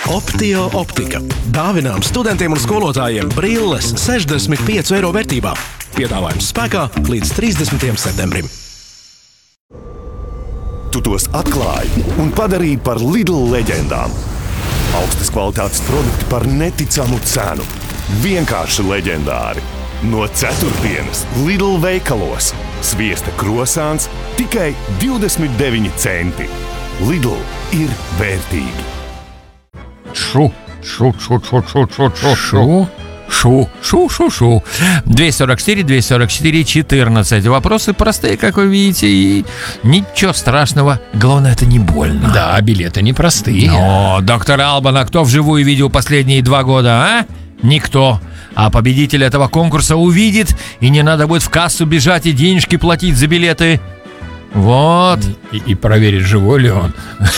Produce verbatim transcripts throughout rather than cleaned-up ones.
Optio optika. Dāvinām studentiem un skolotājiem brilles sešdesmit pieci eiro vērtībā. Piedāvājums spēkā līdz trīsdesmitajam septembrim. Tu tos atklāji un padarīji par Lidl leģendām. Augstas kvalitātes produkti par neticamu cenu. Vienkārši leģendāri. No ceturtdienas Lidl veikalos. Sviesta krosāns tikai divdesmit deviņi centi. Lidl ir vērtīgi. Шу, шу, шу, шу, шу, шу, шу, шу, шу, шу, шу, шу. двести сорок четыре, двести сорок четыре, четырнадцать. Вопросы простые, как вы видите, и ничего страшного. Главное, это не больно. Да, билеты непростые. Но, доктор Албан, а кто вживую видел последние два года, а? Никто. А победитель этого конкурса увидит, и не надо будет в кассу бежать и денежки платить за билеты. Вот. И, и проверить, живой ли он.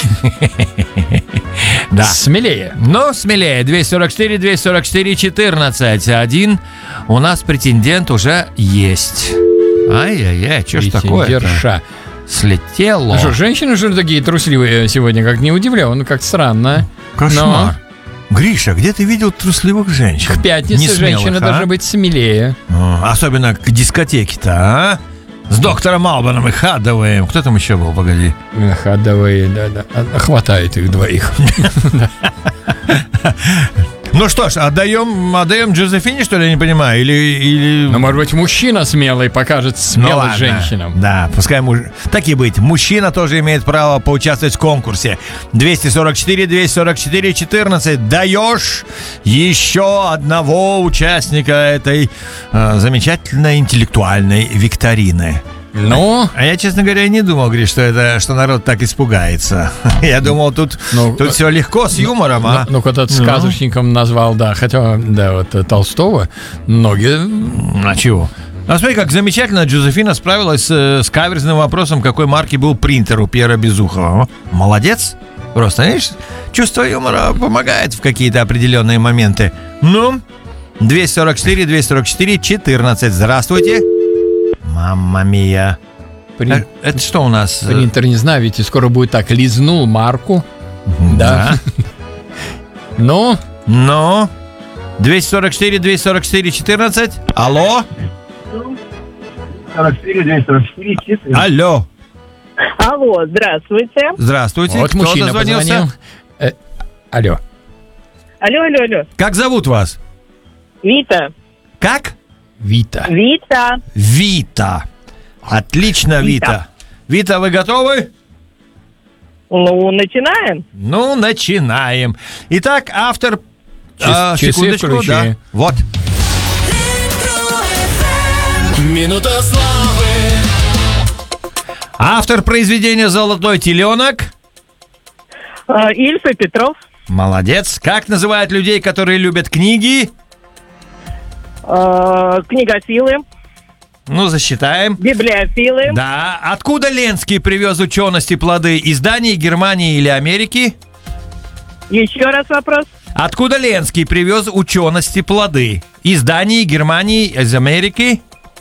Да. Смелее. Ну, смелее. двести сорок четыре, двести сорок четыре, четырнадцать. Один. У нас претендент уже есть. Ай-яй-яй, что ж такое-то? Претендерша. Слетело. Ну что, женщины же такие трусливые сегодня, как не удивлен, как странно. Кошмар. Но... Гриша, где ты видел трусливых женщин? К пятнице Несмелых, женщины а? должны быть смелее. О, особенно к дискотеке-то, а? С доктором Албаном и Хадовым. Кто там еще был, погоди? Ходовые, да-да. Хватает их двоих. Ну что ж, отдаем, отдаем Джозефине, что ли, я не понимаю? Или, или... Ну, может быть, мужчина смелый покажет смелость ну, женщинам. Да, пускай муж... Так и быть. Мужчина тоже имеет право поучаствовать в конкурсе. двести сорок четыре, двести сорок четыре, четырнадцать. Даешь еще одного участника этой э, замечательной интеллектуальной викторины. Ну? А я, честно говоря, не думал, Гриш, что, это, что народ так испугается. Я думал, тут, ну, тут все легко, с юмором, ну, а? Ну, когда ты сказочником назвал, да, хотя, да, вот Толстого, многие... А чего? А смотри, как замечательно Джозефина справилась с, с каверзным вопросом, какой марки был принтер у Пьера Безухова. Молодец. Просто, видишь, чувство юмора помогает в какие-то определенные моменты. Ну, двести сорок четыре, двести сорок четыре, четырнадцать. Здравствуйте. Мамма мия. При... А, это что у нас? Принтер, не знаю, ведь скоро будет так. Лизнул марку. Да. Ну? Ну? двести сорок четыре, двести сорок четыре, четырнадцать. Алло? сорок четыре, двести сорок четыре, четырнадцать. Алло. Алло, здравствуйте. Здравствуйте. Вот кто мужчина дозвонился? позвонил. Э, алло. Алло, алло, алло. Как зовут вас? Вита. Как? Вита. Вита. Вита. Отлично, Вита. Вита, Вита, вы готовы? Ну, начинаем. Ну, начинаем. Итак, автор... Чис- а, секундочку, включи. да. Вот. Минута славы. Автор произведения «Золотой теленок». А, Ильф и Петров. Молодец. Как называют людей, которые любят книги? А, книгофилы. Ну, засчитаем. Библиофилы. Да. Откуда Ленский привез ученость и плоды? Из Дании, Германии или Америки? Еще раз вопрос. Откуда Ленский привез ученость и плоды? Из Дании, Германии, из Америки?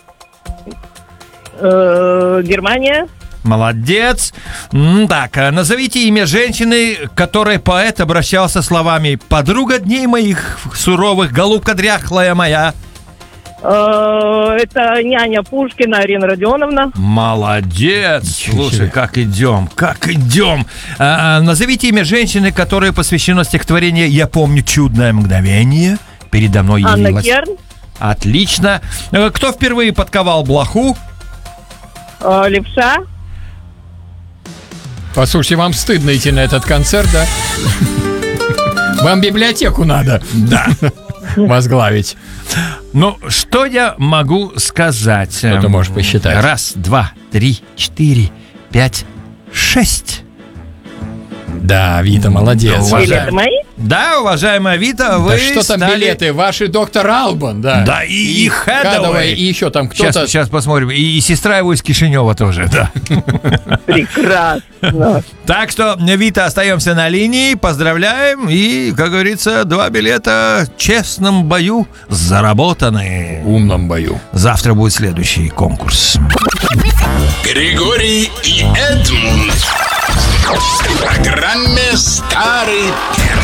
Э, Германия. Молодец. М, Так, а назовите имя женщины, к которой поэт обращался словами: «Подруга дней моих суровых, голубка дряхлая моя». Э, это няня Пушкина Арина Родионовна. Молодец. Слушай, как идем, как идем. А, назовите имя женщины, которой посвящено стихотворение «Я помню чудное мгновение». Передо мной Анна явилась. Керн. Отлично. Э, Кто впервые подковал блоху? Э, Левша. Послушайте, вам стыдно идти на этот концерт, да? Вам библиотеку надо. Да. Возглавить. Ну, что я могу сказать? Что ты можешь посчитать? Раз, два, три, четыре, пять, шесть. Да, Вита, молодец. Уважаем. Билеты мои? Да, уважаемая Вита, вы Да что там стали... билеты? Ваши доктор Албан, да. Да, и, и Хадовой. И еще там кто-то... Сейчас, сейчас посмотрим. И, и сестра его из Кишинева тоже, да. Прекрасно. Так что, Вита, остаемся на линии. Поздравляем. И, как говорится, два билета в честном бою заработаны. В умном бою. Завтра будет следующий конкурс. Григорий и Эдмунд. В программе «Старый